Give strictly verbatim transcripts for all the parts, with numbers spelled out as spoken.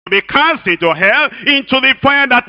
be cast into hell, into the fire that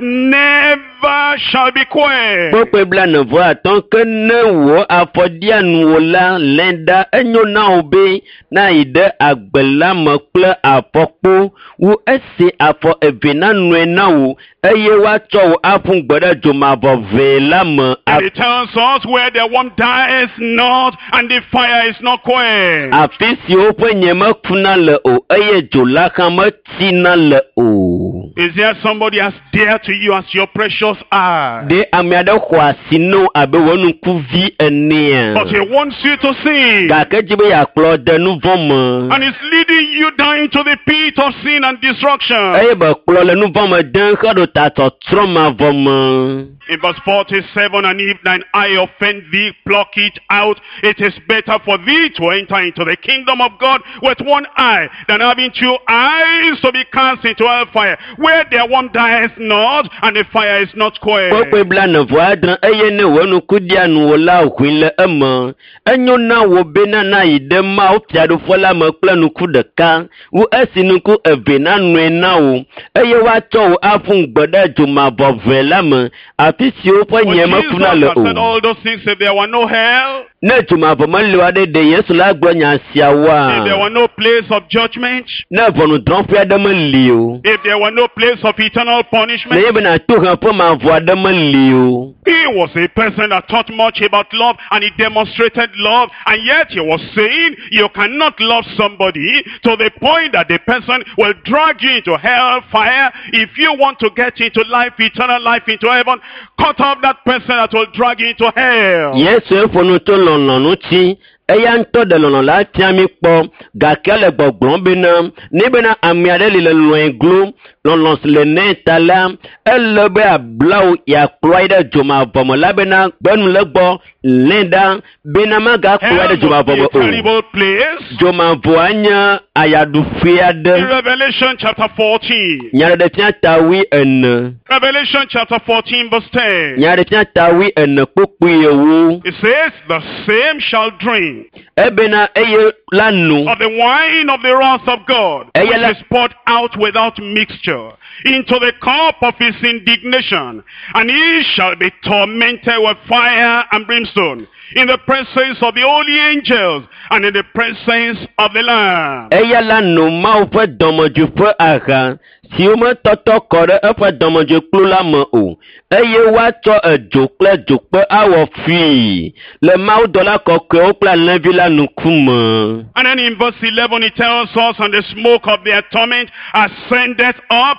never shall be quenched. Pokwe bla ne vo aton ke ne wo afodia nu la lenda enyo na obe na ide agbela mo kle afokpo wo ese afo evena nu na wo eye wa cho afun gbada joma vo ve la mo. And it tells us where the worm dies not and the fire is not quenched. Afisi o pe nyema kuna le o eye jola kan mo tina le o. Is there somebody as dear to you as your precious eye? De amiada kwa sino abe wonu kuvi enia. But he wants you to sin. Ga ke jibe ya klo de nu vomo. And it's leading you down into the pit of sin and destruction. Eye ba klo le nu vomo den kado ta to troma vomo. In verse forty-seven, and if thine eye offend thee, pluck it out. It is better for thee to enter into the kingdom of God with one eye than having two eyes to be cast into hellfire, where their one dies not and the fire is not quenched. Pokwe bla ne vo adran eye ne wonu kudia nu la kwile emo. Enyo na wo bena na ide ma o piado fola mo kle nu ku de ka. Wo esinu ku eve na nu na wo. Eye wa cho afun gbada juma bo ve la mo. Afisi o po nyema kuna le o. Said all those things if there were no hell. Ne juma bo man le wade de Yesu la gbo nya sia wa. If there were no place of judgment. Ne vonu dron fi adam liu. If there were no place of eternal punishment. Ne be na to han po ma vo adam liu. He was a person that taught much about love and he demonstrated love, and yet he was saying you cannot love somebody to the point that the person will drag you into hellfire. If you want to get into life, eternal life, into heaven, cut off that person that will drag you into hell. Yes, for no to lon ti. Eya nto de lono la tiami po ga kele gbogbon bina ni bina amiade le loin glu lon le ne tala elbe ablau ya kroide joma bomo la bina benu le gbo lenda bina ma ga kroide joma bomo o terrible place. Joma voanya ayadu fiade. In Revelation chapter fourteen. Nyare de tia tawi en. Revelation chapter fourteen verse ten. Nyare tia tawi en popu yewu. It says the same shall drink Ebena eye lanu of the wine of the wrath of God, which la- is poured out without mixture into the cup of his indignation, and he shall be tormented with fire and brimstone in the presence of the holy angels and in the presence of the Lamb. Eye lanu ma fe domoju fe aha si o me toto kore e fe domoju klu la mo o. Eye wa to ejo kle jope awo fi le ma do la kokwe o kla levi la nukumo. And then in verse eleven it tells us, and the smoke of their torment ascendeth up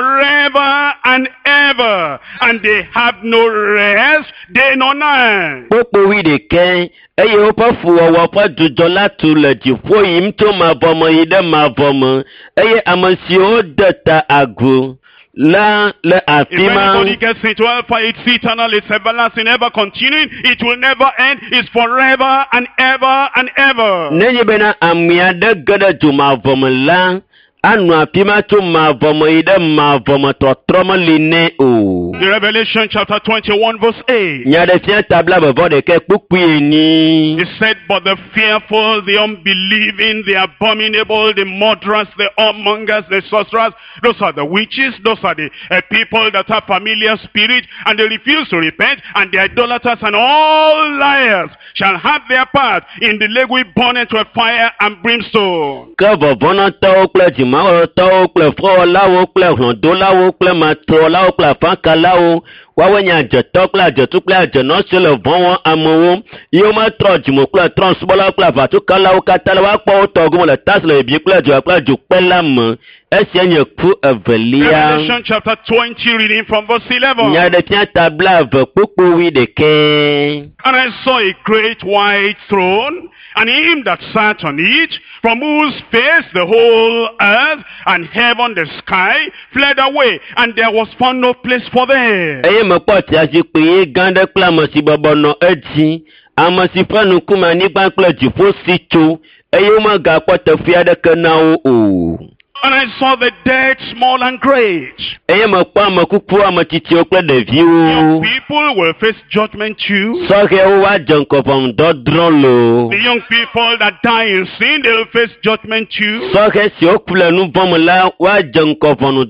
forever and ever, and they have no rest day nor night. Popo wi de ken eye o pa fu owo pa jujo la tu le jifo yim to ma bomo ide ma bomo eye amasi o data agu la le If afima. anybody gets into hellfire, it's eternal, it's everlasting, ever continuing, it will never end, it's forever and ever and ever. Nenye bena amia de gada juma vomo la anu afima to ma vomo ide ma vomo to troma line o. In Revelation chapter twenty-one verse eight. Nyade tia tabla bebo de ke pupu ni. He said, but the fearful, the unbelieving, the abominable, the murderers, the whoremongers, the sorcerers, those are the witches, those are the uh, people that have familiar spirit, and they refuse to repent, and the idolaters and all liars shall have their part in the lake we burn it with fire and brimstone. Ke vovono to kle jima o to kle fo la o kle hlondo la o kle matro la o kle fanka la o wawe nya je to kle je tu kle je no se le von amowo yo ma tro jimo kle transbola kle va tu kala o katala wa po to go le tas le bi kle jo kle ju pela mo ese nye ku evelia. Revelation chapter twenty, reading from verse eleven. Nya de tia tabla ve pupu wi de ke. And I saw a great white throne, and him that sat on it, from whose face the whole earth and heaven, the sky, fled away, and there was found no place for them. Eye me po ti asi pe gande kla mo si bobo no eji amasi fanu kuma ni ban kle jifo si chu eye mo ga po te fi ade kana o. And I saw the dead, small and great. Eye me pa mo kuku amatiti o kle de vi Young o. people will face judgment too. So ke o wa janko pom do dron lo. The young people that die in sin, they will face judgment too. So ke si o kule nu bom la wa janko pom